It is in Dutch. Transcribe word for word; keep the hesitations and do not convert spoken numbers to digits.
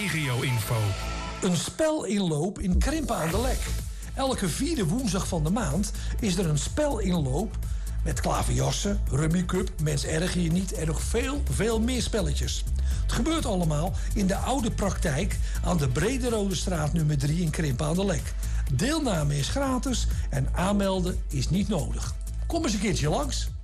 regio-info. Een spelinloop in Krimpen aan de Lek. Elke vierde woensdag van de maand is er een spelinloop met klaverjassen, Rummy Cup, Mens erger je niet en nog veel, veel meer spelletjes. Het gebeurt allemaal in de oude praktijk aan de Brederode straat nummer drie in Krimpen aan de Lek. Deelname is gratis en aanmelden is niet nodig. Kom eens een keertje langs.